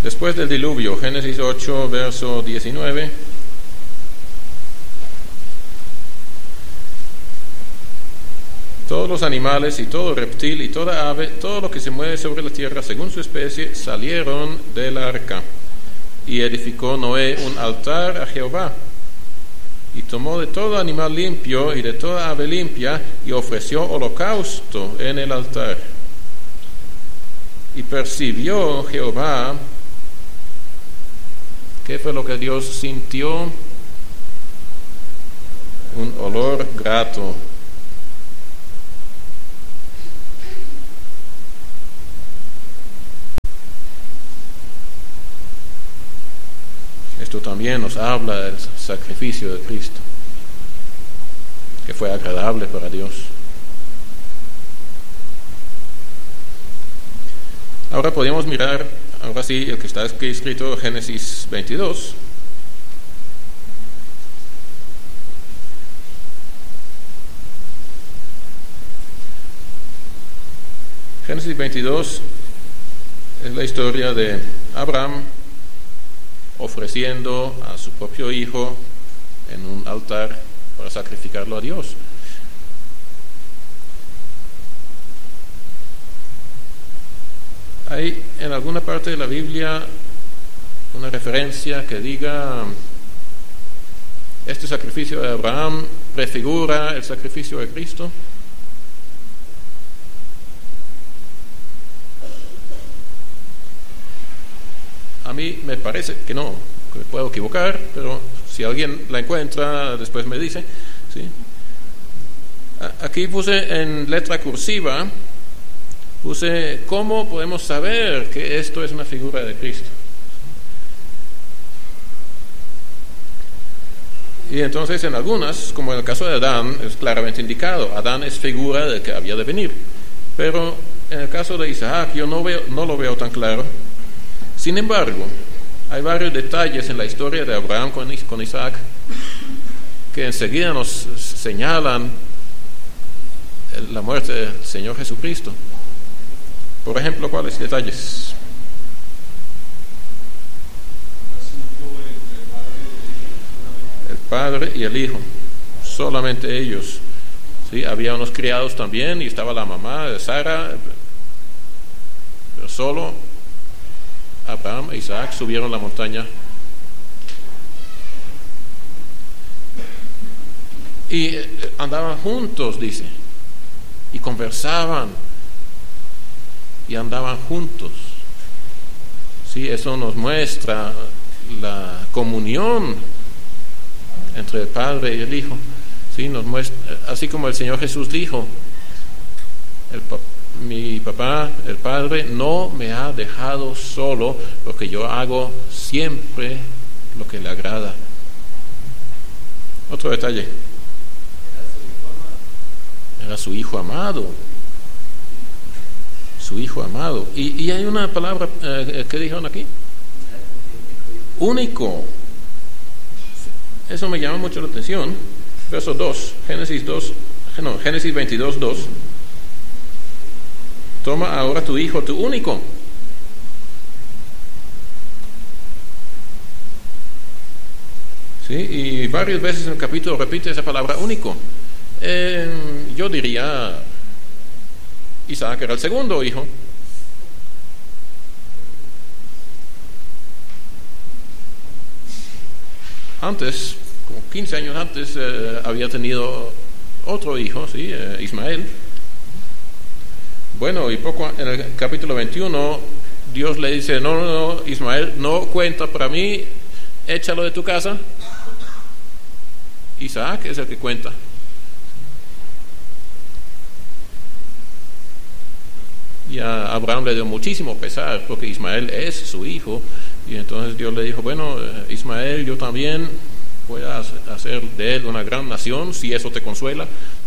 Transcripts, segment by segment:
Después del diluvio, Génesis 8, verso 19. Todos los animales y todo reptil y toda ave, todo lo que se mueve sobre la tierra según su especie, salieron del arca. Y edificó Noé un altar a Jehová. Y tomó de todo animal limpio y de toda ave limpia y ofreció holocausto en el altar. Y percibió Jehová, ¿qué fue lo que Dios sintió? Un olor grato. Esto también nos habla del sacrificio de Cristo, que fue agradable para Dios. Ahora podemos mirar, ahora sí, el que está aquí escrito, Génesis 22. Génesis 22 es la historia de Abraham ofreciendo a su propio hijo en un altar para sacrificarlo a Dios. Hay en alguna parte de la Biblia una referencia que diga: este sacrificio de Abraham prefigura el sacrificio de Cristo. A mí me parece que no, que me puedo equivocar, pero si alguien la encuentra, después me dice. ¿Sí? Aquí puse en letra cursiva, puse cómo podemos saber que esto es una figura de Cristo. Y entonces en algunas, como en el caso de Adán, es claramente indicado, Adán es figura de que había de venir. Pero en el caso de Isaac yo no lo veo tan claro. Sin embargo, hay varios detalles en la historia de Abraham con Isaac que enseguida nos señalan la muerte del Señor Jesucristo. Por ejemplo, ¿cuáles detalles? El padre y el hijo, solamente ellos. ¿Sí? Había unos criados también y estaba la mamá de Sara, pero solo Abraham e Isaac subieron la montaña. Y andaban juntos, dice, y conversaban y andaban juntos. Sí, eso nos muestra la comunión entre el Padre y el Hijo. Sí, nos muestra, así como el Señor Jesús dijo: mi papá, el Padre, no me ha dejado solo, porque yo hago siempre lo que le agrada. Otro detalle: era su hijo amado. Su hijo amado. Y hay una palabra que dijeron aquí: único. Eso me llama mucho la atención. Verso 2, Génesis 22, 2. Toma ahora tu hijo, tu único. ¿Sí? Y varias veces en el capítulo repite esa palabra único. Yo diría, Isaac era el segundo hijo. Antes, como 15 años antes, había tenido otro hijo, ¿sí? Ismael. Bueno, y poco en el capítulo 21, Dios le dice: no, Ismael, no cuenta para mí, échalo de tu casa. Isaac es el que cuenta. Y a Abraham le dio muchísimo pesar, porque Ismael es su hijo. Y entonces Dios le dijo: bueno, Ismael, yo también voy a hacer de él una gran nación, si eso te consuela.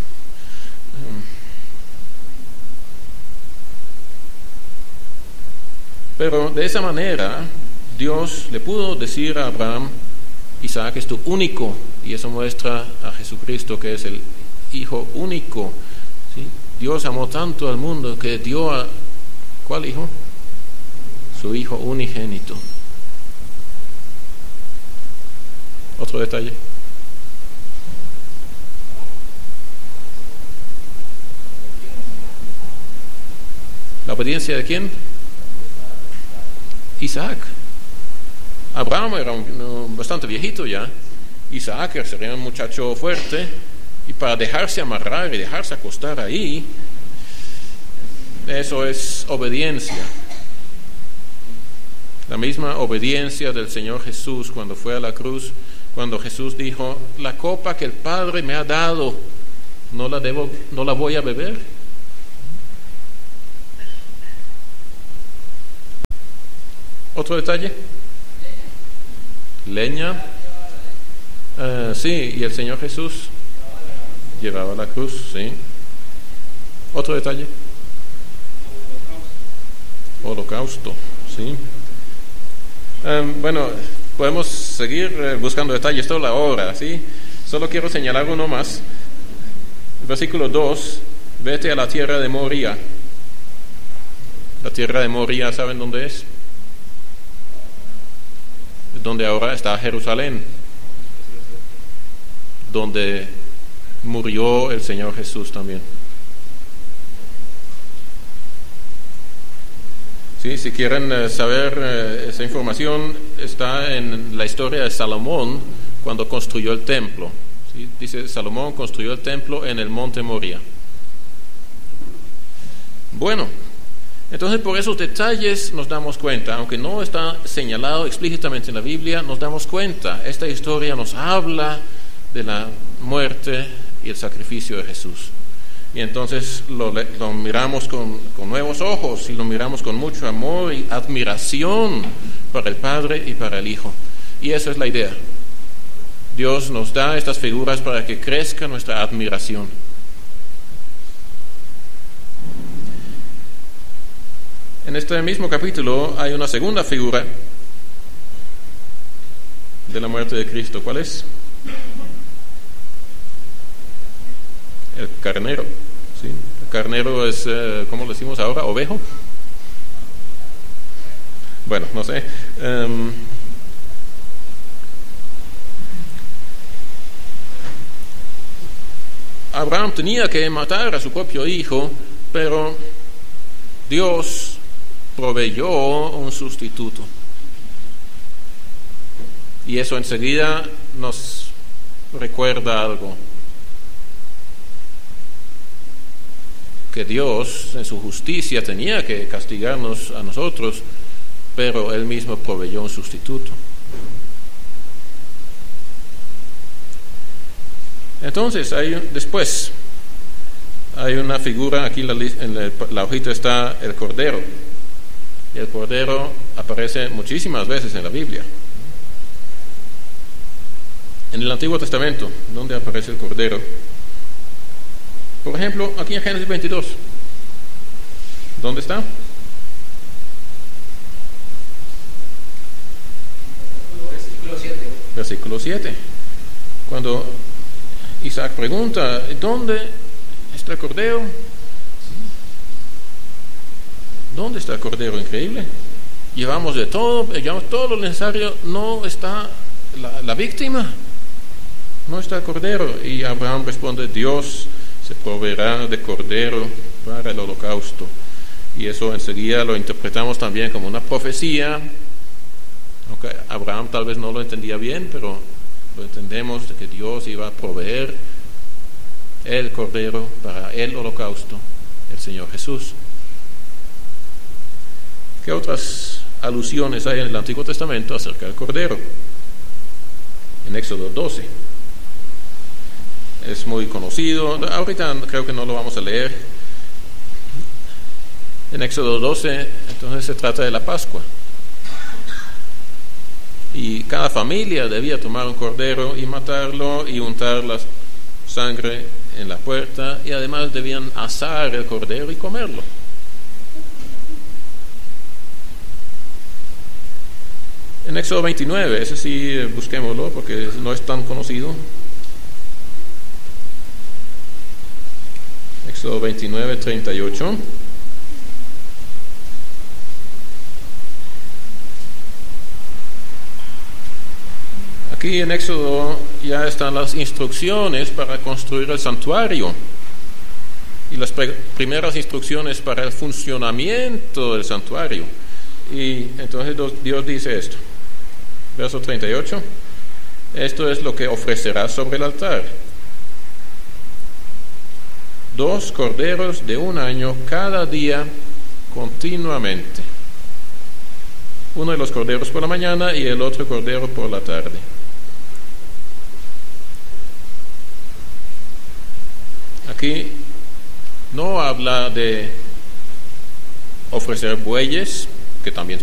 Pero de esa manera Dios le pudo decir a Abraham: Isaac es tu único, y eso muestra a Jesucristo, que es el Hijo único. ¿Sí? Dios amó tanto al mundo que dio a... ¿cuál hijo? su Hijo unigénito. Otro detalle. ¿La obediencia de quién? Isaac. Abraham era bastante viejito ya. Isaac sería un muchacho fuerte, y para dejarse amarrar y dejarse acostar ahí, eso es obediencia. La misma obediencia del Señor Jesús cuando fue a la cruz, cuando Jesús dijo: la copa que el Padre me ha dado, no la voy a beber. ¿Otro detalle? Leña. Sí, y el Señor Jesús llevaba la cruz, sí. ¿Otro detalle? Holocausto, sí. Bueno, podemos seguir buscando detalles toda la hora, ¿sí? Solo quiero señalar uno más. Versículo 2, vete a la tierra de Moría. La tierra de Moría, ¿saben dónde es? Donde ahora está Jerusalén, donde murió el Señor Jesús también. Sí, si quieren saber esa información, está en la historia de Salomón cuando construyó el templo. ¿Sí? Dice: Salomón construyó el templo en el monte Moría. Bueno, entonces por esos detalles nos damos cuenta, aunque no está señalado explícitamente en la Biblia, nos damos cuenta, esta historia nos habla de la muerte y el sacrificio de Jesús. Y entonces lo miramos con nuevos ojos, y lo miramos con mucho amor y admiración para el Padre y para el Hijo. Y esa es la idea. Dios nos da estas figuras para que crezca nuestra admiración. En este mismo capítulo hay una segunda figura de la muerte de Cristo. ¿Cuál es? El carnero. ¿Sí? El carnero es, ¿cómo lo decimos ahora? ¿Ovejo? Bueno, no sé. Abraham tenía que matar a su propio hijo, pero Dios proveyó un sustituto. Y eso enseguida nos recuerda algo. Que Dios en su justicia tenía que castigarnos a nosotros, pero Él mismo proveyó un sustituto. Entonces, después hay una figura, aquí en la hojita está el Cordero. Y el Cordero aparece muchísimas veces en la Biblia. En el Antiguo Testamento, ¿dónde aparece el Cordero? Por ejemplo, aquí en Génesis 22. ¿Dónde está? Versículo 7. Versículo 7. Cuando Isaac pregunta: ¿dónde está el Cordero? ¿Dónde está el Cordero? Increíble. Llevamos todo lo necesario, no está la víctima, no está el Cordero. Y Abraham responde: Dios se proveerá de Cordero para el holocausto. Y eso enseguida lo interpretamos también como una profecía, aunque Abraham tal vez no lo entendía bien, pero lo entendemos, de que Dios iba a proveer el Cordero para el holocausto, el Señor Jesús. ¿Qué otras alusiones hay en el Antiguo Testamento acerca del Cordero? En Éxodo 12. Es muy conocido. Ahorita creo que no lo vamos a leer. En Éxodo 12, entonces se trata de la Pascua. Y cada familia debía tomar un cordero y matarlo y untar la sangre en la puerta, y además debían asar el cordero y comerlo. En Éxodo 29, ese sí busquémoslo porque no es tan conocido. Éxodo 29, 38. Aquí en Éxodo ya están las instrucciones para construir el santuario y las primeras instrucciones para el funcionamiento del santuario. Y entonces Dios dice esto, verso 38, esto es lo que ofrecerás sobre el altar: 2 corderos de 1 año cada día continuamente. Uno de los corderos por la mañana y el otro cordero por la tarde. Aquí no habla de ofrecer bueyes, que también